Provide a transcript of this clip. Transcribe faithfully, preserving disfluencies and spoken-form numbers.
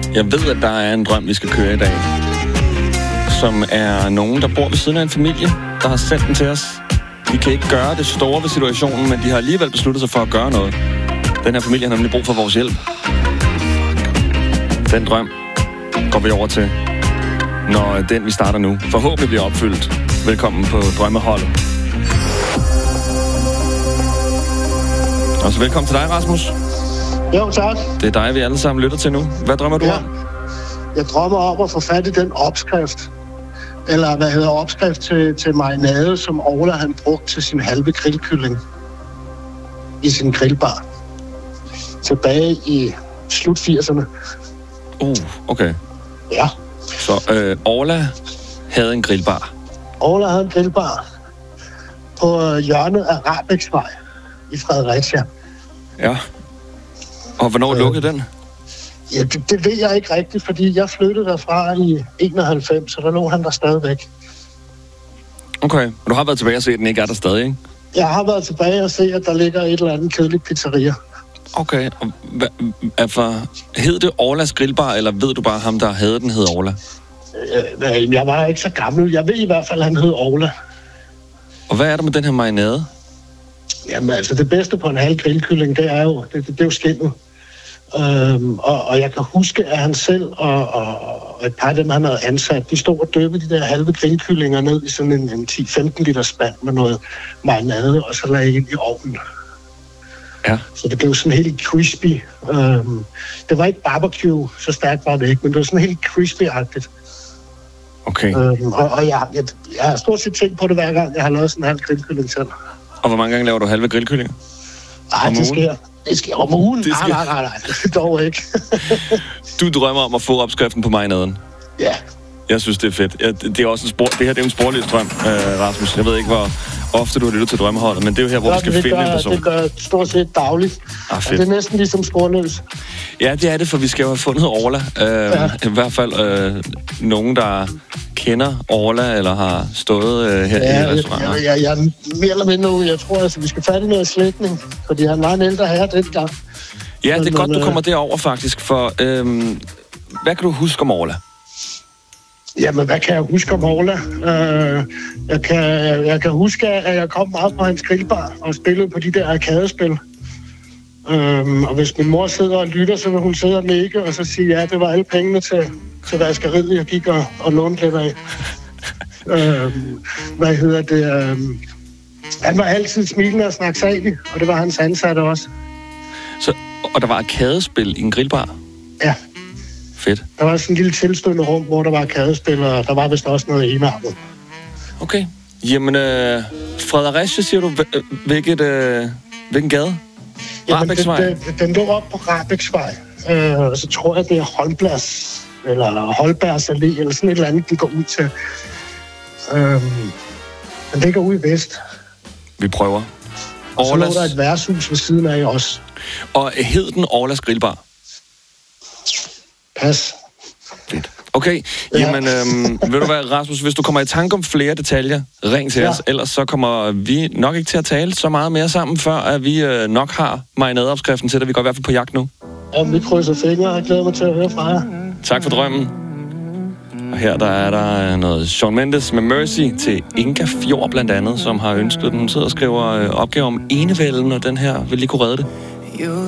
Jeg ved, at der er en drøm, vi skal køre i dag, som er nogen, der bor ved siden af en familie, der har sendt den til os. De kan ikke gøre det store ved situationen, men de har alligevel besluttet sig for at gøre noget. Den her familie har nemlig brug for vores hjælp. Den drøm går vi over til, når den, vi starter nu, forhåbentlig bliver opfyldt. Velkommen på Drømmeholdet. Og så velkommen til dig, Rasmus. Jo, tak. Det er dig, vi alle sammen lytter til nu. Hvad drømmer du ja. om? Jeg drømmer om at få fat i den opskrift, eller hvad hedder opskrift til, til marinade, som Ola han brugte til sin halve grillkylling i sin grillbar. Tilbage i slut firserne. Uh, okay. Ja. Så øh, Ola havde en grillbar. Ola havde en grillbar på hjørnet af Rahbæksvej i Fredericia. Ja. Og hvornår øh, lukkede den? Ja, det, det ved jeg ikke rigtigt, fordi jeg flyttede derfra i enoghalvfems, så der lå han der stadigvæk. Okay, du har været tilbage og set, at den ikke er der stadig, ikke? Jeg har været tilbage og set, at der ligger et eller andet kedeligt pizzeria. Okay, og hva, altså, hed det Orlas grillbar, eller ved du bare ham, der havde den, hed Orla? Øh, jeg var ikke så gammel. Jeg ved i hvert fald, at han hed Orla. Og hvad er der med den her marinade? Jamen altså, det bedste på en halv grillkylling, det er jo, det, det, det er jo skindet. Øhm, og, og jeg kan huske, at han selv og, og, og et par af dem, han havde ansat, de stod og døbte de der halve grillkyllinger ned i sådan en, en ti til femten liter spand med noget marinade, og så lagde ind i ovnen. Ja. Så det blev sådan helt crispy. Øhm, det var ikke barbecue, så stærkt var det ikke, men det var sådan helt crispy-agtigt. Okay. Øhm, og og jeg, jeg, jeg har stort set tænkt på det hver gang, jeg har lavet sådan en halv grillkylling selv. Og hvor mange gange laver du halve grillkyllinger? Ej, det sker. Det sker om ugen. Det skal... Nej, nej, nej, nej. Det dog ikke. Du drømmer om at få opskriften på marinaden? Ja. Jeg synes, det er fedt. Ja, det er også en spor... Det her det er en sporløs drøm, øh, Rasmus. Jeg ved ikke, hvor ofte du har lyttet til Drømmeholdet, men det er jo her, hvor ja, vi skal finde gør, en person. Det gør stort set dagligt. Ah, fedt. Det er næsten ligesom sporløs. Ja, det er det, for vi skal jo have fundet Orla. Øh, ja. I hvert fald øh, nogen, der kender Orla, eller har stået øh, her ja, i restauranten. Ja, ja, jeg er mere eller mindre, jeg tror, altså, vi skal fatte noget slægtning, fordi han var en ældre herre dengang. Ja, det er godt, du kommer derover faktisk, for øh, hvad kan du huske om Orla? Jamen, hvad kan jeg huske om Orla? Uh, jeg, kan, jeg kan huske, at jeg kom meget på hans grillbar og spillede på de der arkadespil. Um, og hvis min mor sidder og lytter, så vil hun sidde og nikke og så sige, ja, det var alle pengene til, til vaskeriet, jeg gik og, og lånte lidt af. um, hvad hedder det? Um, han var altid smilende og snaksalig, og det var hans ansatte også. Så, og der var arkadespil i en grillbar? Ja. Fedt. Der var sådan en lille tilstødende rum, hvor der var arkadespil, og der var vist også noget enarmet. Okay. Jamen, øh, Fredericia, siger du, hvilket, øh, hvilken gade? Rahbæksvej? Den, den, den lå op på Rahbæksvej, øh, og så tror jeg, det er Holmblads, eller Holbergs Allé, eller sådan et eller andet, den går ud til. Øh, den ligger ude i vest. Vi prøver. Og så Orlas... lå der et værtshus ved siden af os. Og hed den Orlas grillbar? Pas. Fedt. Okay, ja. Jamen, øhm, ved du hvad, Rasmus, hvis du kommer i tanke om flere detaljer, ring til ja. os, ellers så kommer vi nok ikke til at tale så meget mere sammen, før at vi øh, nok har marinadeopskriften til det. Vi går i hvert fald på jagt nu. Ja, vi krydser fingre, og jeg glæder mig til at høre fra jer. Tak for drømmen. Og her der er der noget Shawn Mendes med Mercy til Inga Fjord blandt andet, som har ønsket den. Hun sidder og skriver øh, opgaver om enevælden, og den her vil lige kunne redde det.